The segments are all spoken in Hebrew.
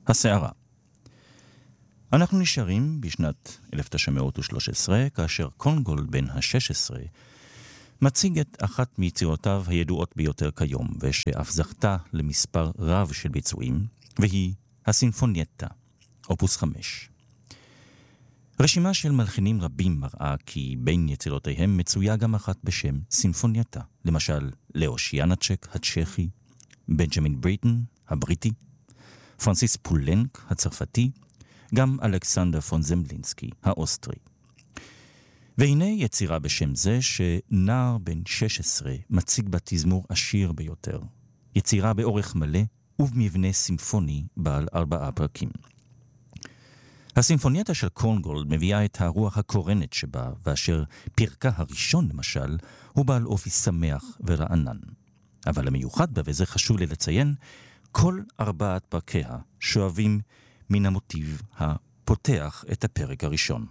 הסערה. אנחנו נשארים בשנת 1913, כאשר קורנגולד בן ה-16 מציג את אחת מיצירותיו הידועות ביותר כיום, ושאף זכתה למספר רב של ביצועים, והיא הסימפונייטה, אופוס 5. רשימה של מלחינים רבים מראה כי בין יצירותיהם מצויה גם אחת בשם סימפונייטה, למשל לאוש ינאצ'ק הצ'כי, בנג'מין בריטן הבריטי, פרנסיס פולנק הצרפתי, גם אלכסנדר פון זמלינסקי האוסטרי. והנה יצירה בשם זה שנער בן 16 מציג בה תזמור עשיר ביותר. יצירה באורך מלא ובמבנה סימפוני בעל 4 פרקים. הסימפונייטה של קורנגולד מביאה את הרוח הקורנת שבה, ואשר פרקה הראשון למשל הוא בעל אופי שמח ורענן. אבל המיוחד בה, וזה חשוב לי לציין, כל 4 פרקיה שואבים מן המוטיב הפותח את הפרק הראשון.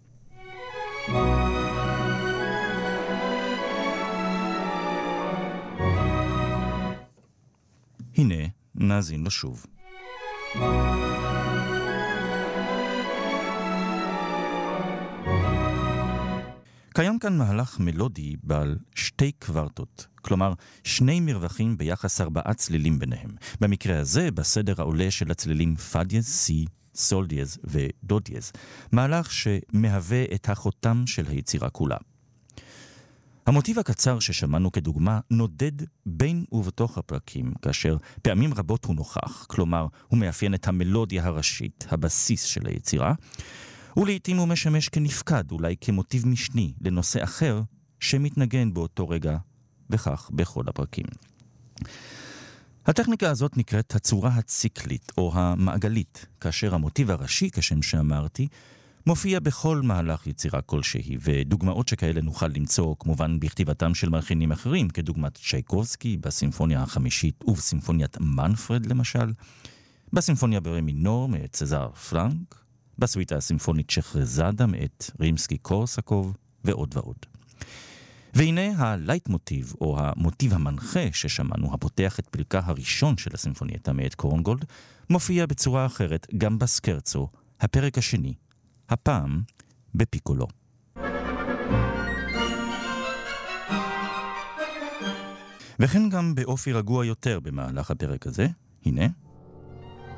הנה, נאזין לו שוב. קיים כאן מהלך מלודי בעל 2 קוורטות, כלומר 2 מרווחים ביחס 4 צלילים ביניהם. במקרה הזה, בסדר העולה של הצלילים פא דיאז, סי, סול דיאז ודו דיאז, מהלך שמהווה את החותם של היצירה כולה. המוטיב הקצר ששמענו כדוגמה נודד בין ובתוך הפרקים, כאשר פעמים רבות הוא נוכח, כלומר הוא מאפיין את המלודיה הראשית, הבסיס של היצירה, ולעיתים הוא משמש כנפקד, אולי כמוטיב משני לנושא אחר שמתנגן באותו רגע, וכך בכל הפרקים. הטכניקה הזאת נקראת הצורה הציקלית או המעגלית, כאשר המוטיב הראשי, כשם שאמרתי, מופיע בכל מהלך יצירה כלשהי, ודוגמאות שכאלה נוכל למצוא כמובן בכתיבתם של מלחינים אחרים, כדוגמת צ'ייקובסקי בסימפוניה החמישית ובסימפוניית מנפרד למשל, בסימפוניה ברה מינור מאת סזאר פרנק, בסוויטה הסימפונית שחרזאדה מאת רימסקי קורסקוב ועוד ועוד. והנה הלייט מוטיב או המוטיב המנחה ששמענו, הפותח את פרקה הראשון של הסימפונייטה מאת קורנגולד, מופיע בצורה אחרת גם בסקרצו, הפרק השני, הפעם בפיקולו. וכן גם באופי רגוע יותר במהלך הפרק הזה, הנה